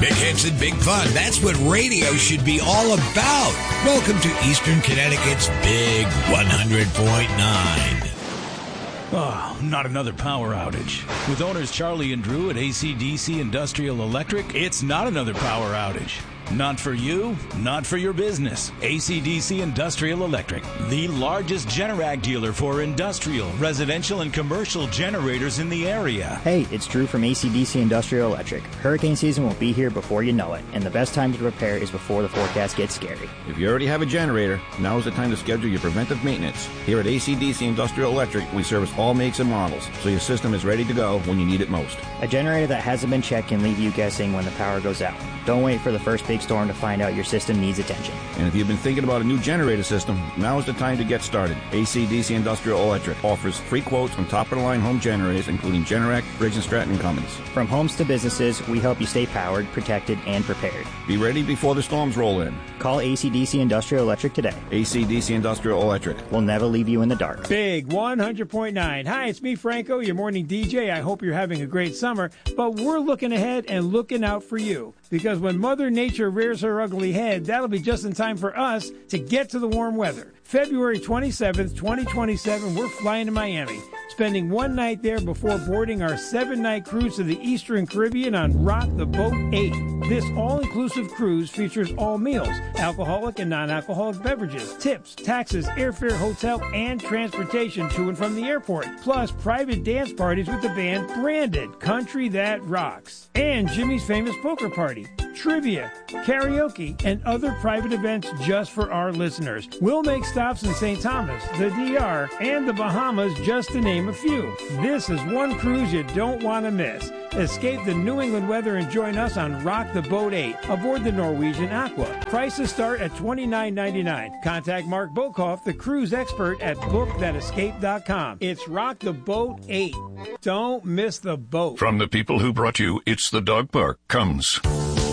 Big hits and big fun. That's what radio should be all about. Welcome to Eastern Connecticut's Big 100.9. Oh, not another power outage. With owners Charlie and Drew at AC/DC Industrial Electric, it's not another power outage. Not for you, not for your business. AC/DC Industrial Electric, the largest Generac dealer for industrial, residential, and commercial generators in the area. Hey, it's Drew from AC/DC Industrial Electric. Hurricane season will be here before you know it, and the best time to repair is before the forecast gets scary. If you already have a generator, now is the time to schedule your preventive maintenance. Here at AC/DC Industrial Electric, we service all makes and models, so your system is ready to go when you need it most. A generator that hasn't been checked can leave you guessing when the power goes out. Don't wait for the first big storm to find out your system needs attention. And if you've been thinking about a new generator system, now is the time to get started. AC/DC Industrial Electric offers free quotes on top-of-the-line home generators, including Generac, Briggs & Stratton, and Cummins. From homes to businesses, we help you stay powered, protected, and prepared. Be ready before the storms roll in. Call AC/DC Industrial Electric today. AC/DC Industrial Electric. We'll never leave you in the dark. Big 100.9. Hi, it's me, Franco, your morning DJ. I hope you're having a great summer, but we're looking ahead and looking out for you. Because when Mother Nature rears her ugly head, that'll be just in time for us to get to the warm weather. February 27th, 2027, we're flying to Miami, spending one night there before boarding our 7-night cruise to the Eastern Caribbean on Rock the Boat 8. This all-inclusive cruise features all meals, alcoholic and non-alcoholic beverages, tips, taxes, airfare, hotel, and transportation to and from the airport, plus private dance parties with the band Branded, Country That Rocks, and Jimmy's Famous Poker Party, trivia, karaoke, and other private events just for our listeners. We'll make stops in St. Thomas, the DR, and the Bahamas, just to name a few. This is one cruise you don't want to miss. Escape the New England weather and join us on Rock the Boat 8 aboard the Norwegian Aqua. Prices start at $29.99. Contact Mark Bokoff, the cruise expert at bookthanescape.com. It's Rock the Boat 8. Don't miss the boat. From the people who brought you It's the Dog Park comes